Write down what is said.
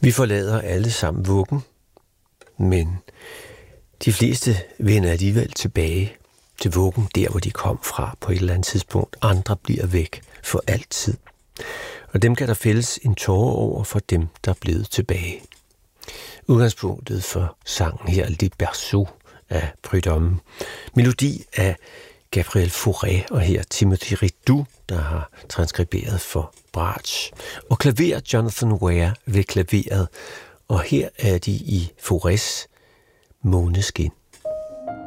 Vi forlader alle sammen vuggen, men de fleste vender alligevel tilbage til vuggen, der hvor de kom fra på et eller andet tidspunkt. Andre bliver væk for altid. Og dem kan der fælles en tåre over for dem, der er blevet tilbage. Udgangspunktet for sangen her er Le Berceau af Prudhomme. Melodi af Gabriel Fauré, og her Timothy Ridou, der har transkriberet for bratsch. Og klaver Jonathan Ware ved klaveret, og her er de i Faurés Måneskin.